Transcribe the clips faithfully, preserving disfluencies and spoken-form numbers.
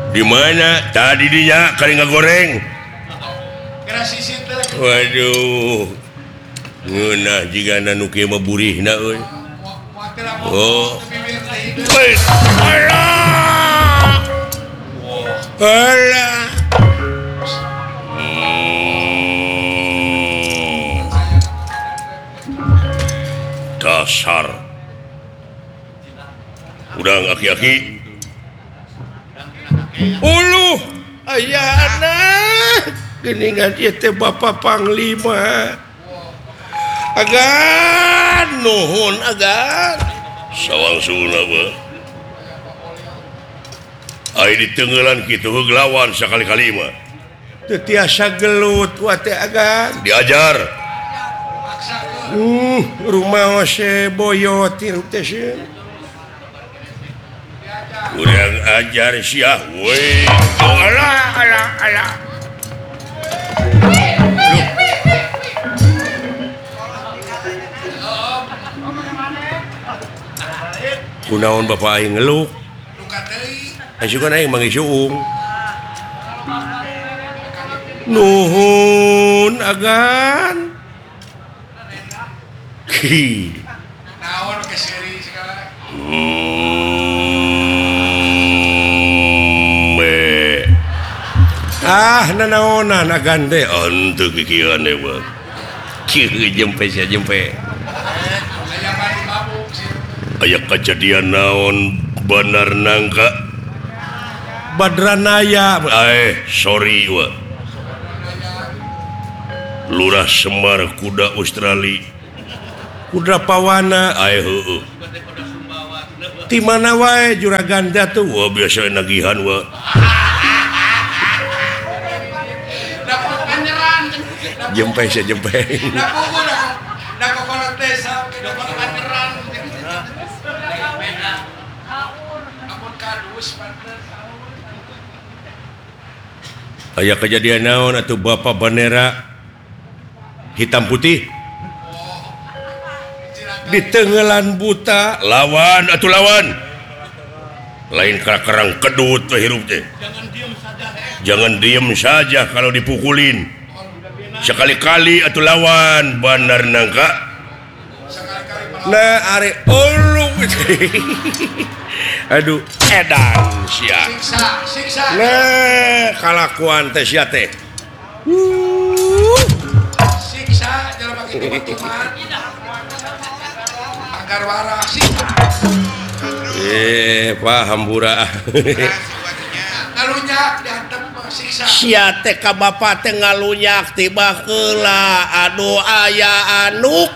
Di mana tadi dia kali nggak goreng. Waduh, ngeunah jika nanuki mah burihna euy. Oh, alah, alah. Hmm. Dasar, udang aki-aki. Uluh, ayana, geningan ieu teh Bapak Panglima. Agan, nuhun agan. Sawangsuna mah. Ai ditenggelan kitu heuglawan sakali-kali mah. Teu tiasa gelut wa teh agan. Diajar. Uh, rumah ose boyot ieu teh sieun. Urang ajar sia we. Alah alah alah. Kunaon Bapak aing ngeluk? Asukan aing mangis suung. Nuhun agan. Hi. Naon ke seri segala. Ah, nanaonan agan teh ontu kikieuan teh mah. Kieu jempe sia jempe. Aya kejadian naon bener nangka Badranaya eh sorry wa Lurah Semar kuda Australia kuda pawana eh heueuh ti mana wae juragan tuh wah biasa nagihan wa jempe sia jempe aya kejadian naon atuh Bapak Bandera hitam putih ditenggelan buta lawan atuh lawan lain kerang kedut teh hirup teh jangan diem saja kalau dipukulin sekali-kali atuh lawan bener nangka nah are ulung aduh edan sia siksa siksa nah kalakuan teh sia teh siksa jangan pakai kebetulan agar waras eh paham hambura ngalunyak diantep siksa sia teh ka Bapak teh ngalunyak tiba heula aduh aya anu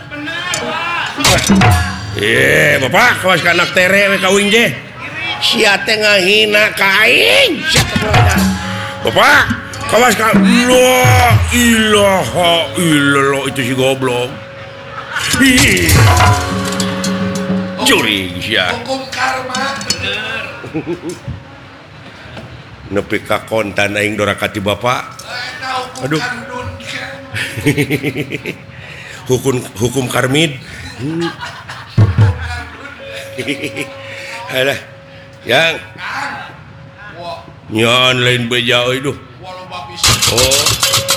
eh Bapak kawas ka anak tere we kawin je sia teh ngahina ka aing Bapak kawas ka la ilaha illallah itu si goblok curi sia hukum karma bener nepi ka kontan aing dorakati Bapak aduh hukum hukum karmid alah yang nyan lain beja euy duh oh